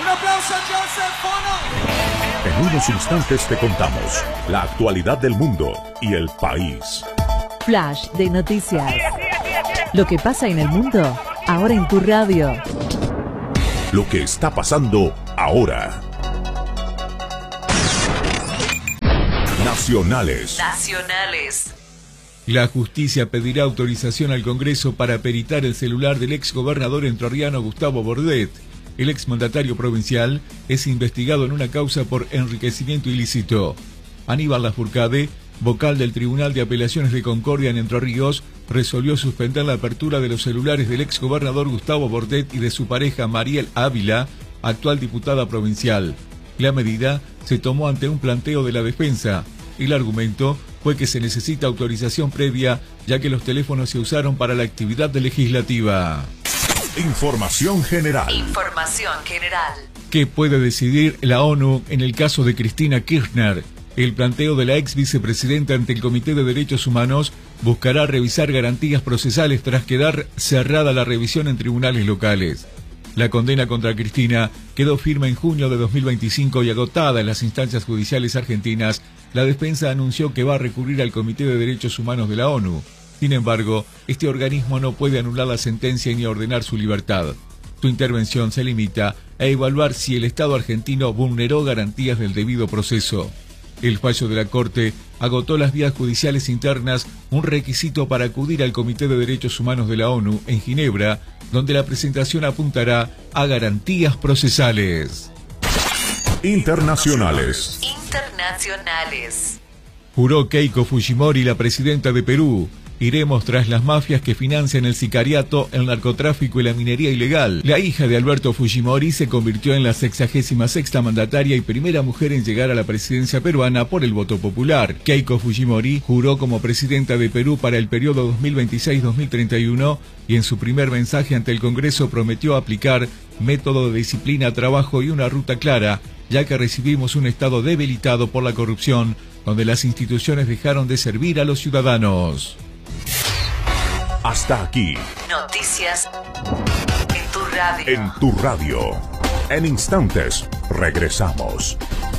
Un aplauso a Joseph Bono. En unos instantes te contamos la actualidad del mundo y el país. Flash de noticias. Lo que pasa en el mundo, ahora en tu radio. Lo que está pasando ahora. Nacionales. La justicia pedirá autorización al Congreso para peritar el celular del exgobernador entrerriano Gustavo Bordet. El exmandatario provincial es investigado en una causa por enriquecimiento ilícito. Aníbal Lafourcade, vocal del Tribunal de Apelaciones de Concordia en Entre Ríos, resolvió suspender la apertura de los celulares del exgobernador Gustavo Bordet y de su pareja Mariel Ávila, actual diputada provincial. La medida se tomó ante un planteo de la defensa. El argumento fue que se necesita autorización previa, ya que los teléfonos se usaron para la actividad legislativa. Información general. ¿Qué puede decidir la ONU en el caso de Cristina Kirchner? El planteo de la ex vicepresidenta ante el Comité de Derechos Humanos buscará revisar garantías procesales tras quedar cerrada la revisión en tribunales locales. La condena contra Cristina quedó firme en junio de 2025 y agotada en las instancias judiciales argentinas. La defensa anunció que va a recurrir al Comité de Derechos Humanos de la ONU. Sin embargo, este organismo no puede anular la sentencia ni ordenar su libertad. Su intervención se limita a evaluar si el Estado argentino vulneró garantías del debido proceso. El fallo de la Corte agotó las vías judiciales internas, un requisito para acudir al Comité de Derechos Humanos de la ONU en Ginebra, donde la presentación apuntará a garantías procesales. Internacionales. Juró Keiko Fujimori, la presidenta de Perú: iremos tras las mafias que financian el sicariato, el narcotráfico y la minería ilegal. La hija de Alberto Fujimori se convirtió en la 66ª mandataria y primera mujer en llegar a la presidencia peruana por el voto popular. Keiko Fujimori juró como presidenta de Perú para el periodo 2026-2031 y en su primer mensaje ante el Congreso prometió aplicar método de disciplina, trabajo y una ruta clara, ya que recibimos un Estado debilitado por la corrupción, donde las instituciones dejaron de servir a los ciudadanos. Hasta aquí. Noticias en tu radio. En tu radio. En instantes regresamos.